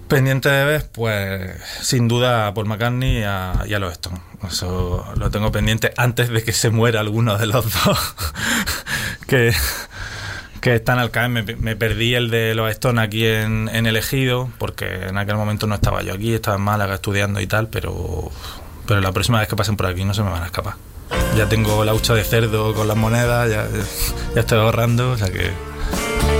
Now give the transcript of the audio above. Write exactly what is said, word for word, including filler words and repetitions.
Pendiente de ver, pues sin duda a Paul McCartney y a, y a los Stones. Eso lo tengo pendiente antes de que se muera alguno de los dos que, que están al caer. Me, me perdí el de los Stones aquí en, en El Ejido, porque en aquel momento no estaba yo aquí, estaba en Málaga estudiando y tal, pero, pero la próxima vez que pasen por aquí no se me van a escapar. Ya tengo la hucha de cerdo con las monedas, ya, ya estoy ahorrando, o sea que...